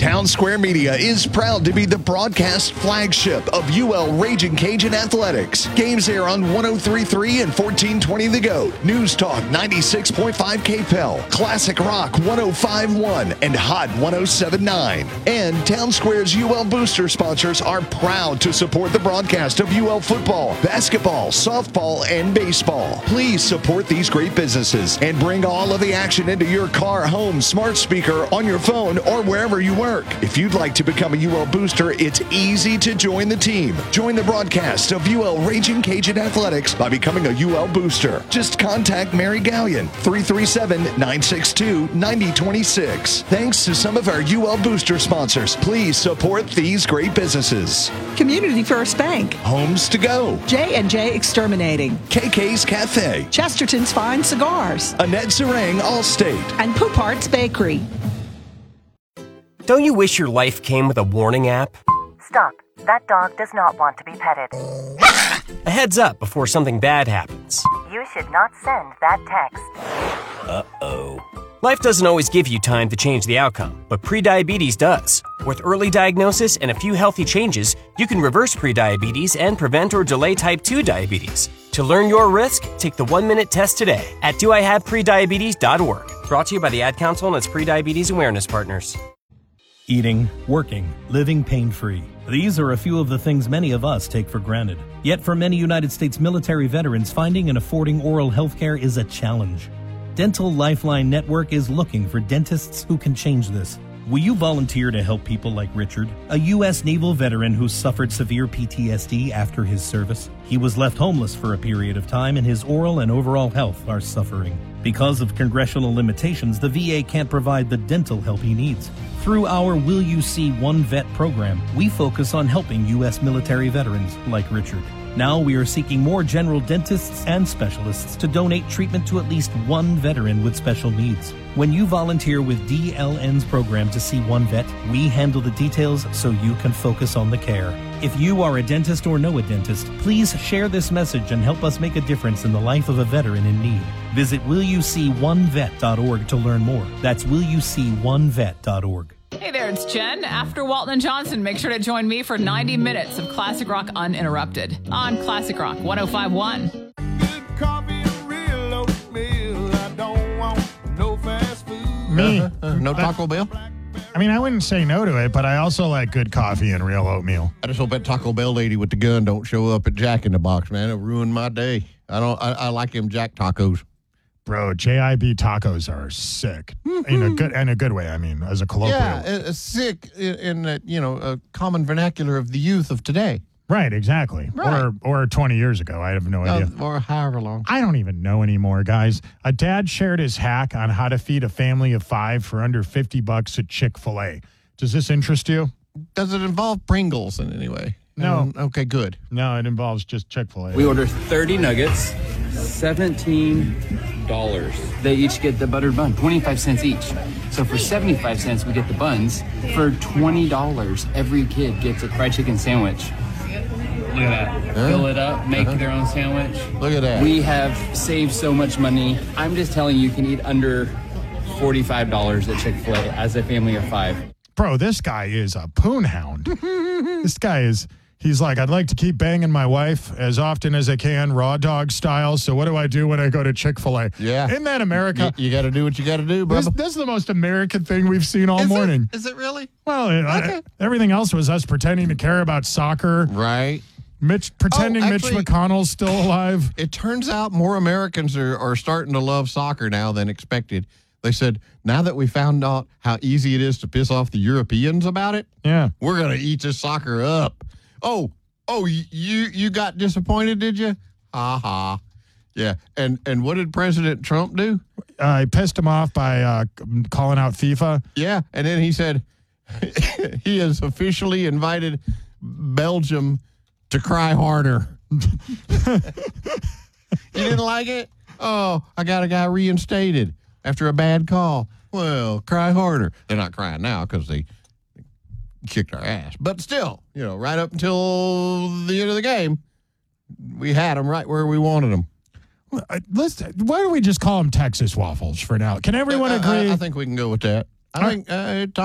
Town Square Media is proud to be the broadcast flagship of UL Raging Cajun Athletics. Games air on 103.3 and 1420 The Goat, News Talk 96.5 KPEL, Classic Rock 105.1, and Hot 107.9. And Town Square's UL Booster sponsors are proud to support the broadcast of UL football, basketball, softball, and baseball. Please support these great businesses and bring all of the action into your car, home, smart speaker, on your phone, or wherever you work. If you'd like to become a UL Booster, it's easy to join the team. Join the broadcast of UL Raging Cajun Athletics by becoming a UL Booster. Just contact Mary Gallion, 337-962-9026. Thanks to some of our UL Booster sponsors, please support these great businesses. Community First Bank, Homes to Go, J&J Exterminating, KK's Cafe, Chesterton's Fine Cigars, Annette Zerang Allstate, and Poupart's Bakery. Don't you wish your life came with a warning app? Stop. That dog does not want to be petted. A heads up before something bad happens. You should not send that text. Uh-oh. Life doesn't always give you time to change the outcome, but prediabetes does. With early diagnosis and a few healthy changes, you can reverse prediabetes and prevent or delay type 2 diabetes. To learn your risk, take the 1-minute test today at doihaveprediabetes.org. Brought to you by the Ad Council and its prediabetes awareness partners. Eating, working, living pain-free. These are a few of the things many of us take for granted. Yet for many United States military veterans, finding and affording oral health care is a challenge. Dental Lifeline Network is looking for dentists who can change this. Will you volunteer to help people like Richard, a U.S. naval veteran who suffered severe PTSD after his service? He was left homeless for a period of time, and his oral and overall health are suffering. Because of congressional limitations, the VA can't provide the dental help he needs. Through our Will You See One Vet program, we focus on helping U.S. military veterans like Richard. Now we are seeking more general dentists and specialists to donate treatment to at least one veteran with special needs. When you volunteer with DLN's program to see one vet, we handle the details so you can focus on the care. If you are a dentist or know a dentist, please share this message and help us make a difference in the life of a veteran in need. Visit willyouseeonevet.org to learn more. That's willyouseeonevet.org. Hey there, it's Jen. After Walton and Johnson, make sure to join me for 90 minutes of Classic Rock Uninterrupted on Classic Rock 105.1. Good coffee and real oatmeal. I don't want no fast food. Me. No Taco Bell? I mean, I wouldn't say no to it, but I also like good coffee and real oatmeal. I just hope that Taco Bell lady with the gun don't show up at Jack in the Box, man. It'll ruin my day. I like them Jack tacos. Bro, JIB tacos are sick in a good way. I mean, as a colloquial. Yeah, sick in that, a common vernacular of the youth of today. Right, exactly. Right. Or 20 years ago. I have no idea. Or however long. I don't even know anymore, guys. A dad shared his hack on how to feed a family of 5 for under $50 at Chick-fil-A. Does this interest you? Does it involve Pringles in any way? No. Okay, good. No, it involves just Chick-fil-A. We order 30 nuggets, $17. They each get the buttered bun, 25 cents each. So for 75 cents, we get the buns. For $20, every kid gets a fried chicken sandwich. Look at that. Fill it up, make their own sandwich. Look at that. We have saved so much money. I'm just telling you, you can eat under $45 at Chick-fil-A as a family of 5. Bro, this guy is a poon hound. This guy is... He's like, I'd like to keep banging my wife as often as I can, raw dog style. So what do I do when I go to Chick-fil-A? Yeah. Isn't that America? You got to do what you got to do, brother. This is the most American thing we've seen all morning. Is it really? Well, everything else was us pretending to care about soccer. Right. Mitch McConnell's still alive. It turns out more Americans are starting to love soccer now than expected. They said, now that we found out how easy it is to piss off the Europeans about it, we're going to eat this soccer up. Oh, you got disappointed, did you? Ha. Yeah. And what did President Trump do? He pissed him off by calling out FIFA. Yeah. And then he said he has officially invited Belgium to cry harder. You didn't like it? Oh, I got a guy reinstated after a bad call. Well, cry harder. They're not crying now because they kicked our ass. But still, right up until the end of the game, we had them right where we wanted them. Listen, why don't we just call them Texas waffles for now? Can everyone agree? I think we can go with that. I think